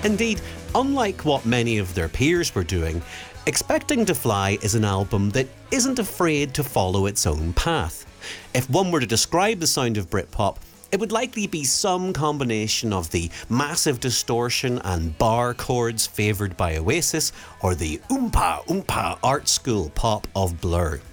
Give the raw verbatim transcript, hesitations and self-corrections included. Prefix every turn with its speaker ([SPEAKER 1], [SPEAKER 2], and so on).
[SPEAKER 1] Indeed, unlike what many of their peers were doing, Expecting to Fly is an album that isn't afraid to follow its own path. If one were to describe the sound of Britpop, it would likely be some combination of the massive distortion and bar chords favoured by Oasis, or the oompa oompa art school pop of Blur.